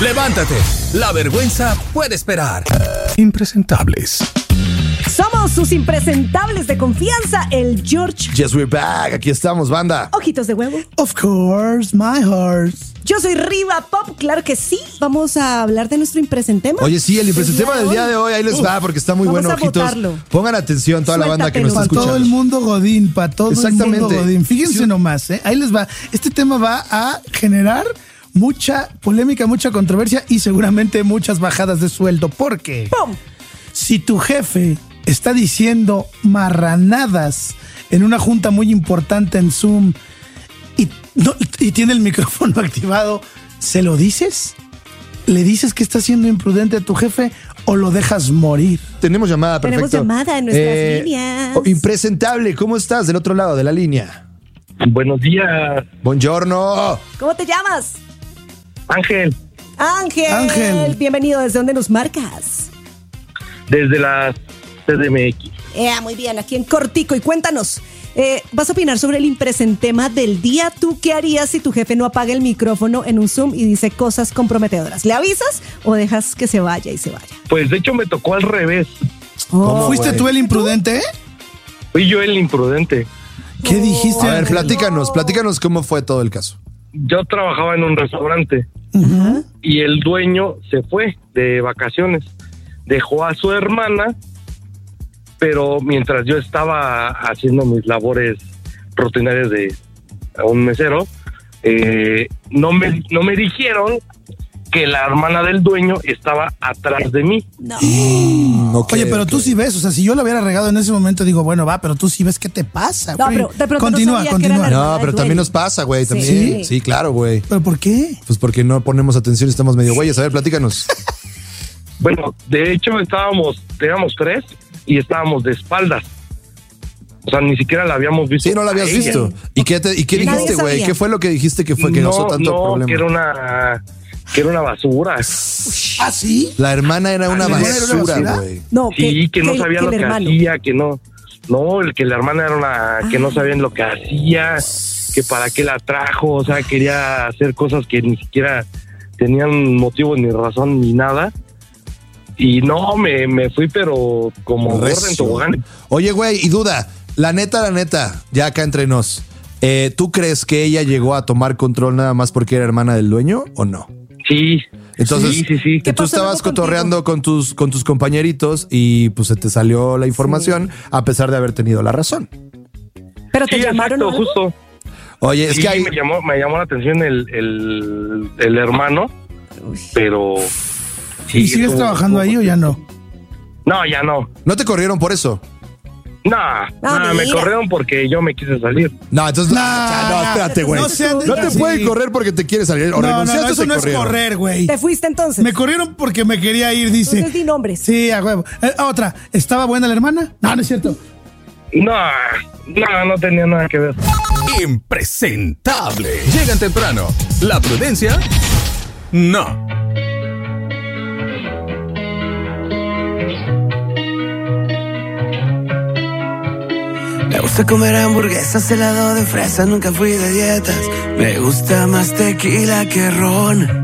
Levántate, la vergüenza puede esperar. Impresentables. Somos sus impresentables de confianza, el George. Yes, we're back. Aquí estamos, banda. Ojitos de huevo. Of course, my horse. Yo soy Riva Pop, claro que sí. Vamos a hablar de nuestro impresentema. Oye, sí, el impresentema del día de hoy, ahí les va, porque está muy Vamos bueno, a ojitos. votarlo. Pongan atención toda la banda que nos está Para escuchando. todo el mundo Godín, para todo el mundo Godín. Fíjense Sí. nomás, ahí les va. Este tema va a generar mucha polémica, mucha controversia y seguramente muchas bajadas de sueldo. ¿Por qué? ¡Pum! Si tu jefe está diciendo marranadas en una junta muy importante en Zoom y tiene el micrófono activado, ¿se lo dices? ¿Le dices que está siendo imprudente a tu jefe o lo dejas morir? Tenemos llamada, perfecto. Tenemos llamada en nuestras líneas. Impresentable, ¿cómo estás del otro lado de la línea? Buenos días, Buongiorno. ¿Cómo te llamas? Ángel, Ángel. Bienvenido. ¿Desde dónde nos marcas? desde la CDMX. Muy bien, aquí en cortico. Y cuéntanos, vas a opinar sobre el impresentema del día. ¿Tú qué harías si tu jefe no apaga el micrófono en un Zoom y dice cosas comprometedoras? ¿Le avisas o dejas que se vaya y se vaya? Pues de hecho me tocó al revés. ¿Cómo, ¿Fuiste güey? tú el imprudente? Fui yo el imprudente. ¿Qué dijiste? A ver, Ángel? platícanos cómo fue todo el caso. Yo trabajaba en un restaurante Ujú. y el dueño se fue de vacaciones. Dejó a su hermana, pero mientras yo estaba haciendo mis labores rutinarias de un mesero, no me dijeron que la hermana del dueño estaba atrás de mí. No. Ok, Oye, pero ok. tú sí ves, o sea, si yo lo hubiera regado en ese momento, digo, bueno, va, pero tú sí ves qué te pasa, No, güey. pero de pronto Continúa, no sabía que era continúa. la No, pero del también dueño. nos pasa, güey, también. Sí. Sí, claro, güey. ¿Pero por qué? Pues porque no ponemos atención y estamos medio güeyes. A ver, platícanos. Bueno, de hecho teníamos tres y estábamos de espaldas. O sea, ni siquiera la habíamos visto. Sí, no la habías a ella. visto. ¿Y qué Nadie dijiste, güey? sabía. ¿Qué fue lo que dijiste que fue que causó tanto problema? Que era una basura. ¿Ah, sí? La hermana era una ¿La hermana era una basura, basura? güey. No, Sí, que no sabía que lo el que hermano. hacía, que no, el que la hermana era que no sabían lo que hacía, que para qué la trajo, o sea, quería hacer cosas que ni siquiera tenían motivo ni razón ni nada. Y no, me fui, pero como gorda en Recio. tobogán. Oye, güey, y duda, la neta, ya acá entre nos, ¿tú crees que ella llegó a tomar control nada más porque era hermana del dueño o no? Sí. Entonces, Sí. ¿Qué tú pasó estabas luego contigo? cotorreando con tus compañeritos y pues se te salió la información a pesar de haber tenido la razón. Pero te Sí, llamaron. exacto, ¿o algo? justo. Oye, es Sí, que hay... me llamó la atención el hermano, pero... ¿Y sigues estuvo- trabajando ahí o ya no? No, ya no. ¿No te corrieron por eso? No, me mira. corrieron porque yo me quise salir. No, entonces... Nah, no, espérate, güey. no sean No te así. pueden correr porque te quieres salir. O No, renunciaste o eso te no es corrieron. correr, güey. ¿Te fuiste entonces? Me corrieron porque me quería ir, dice. Entonces di nombres. Sí, a huevo. Otra, ¿estaba buena la hermana? No, no es cierto. No tenía nada que ver. Impresentable. Llegan temprano. La prudencia, no. Me gusta comer hamburguesas, helado de fresa, nunca fui de dietas. Me gusta más tequila que ron.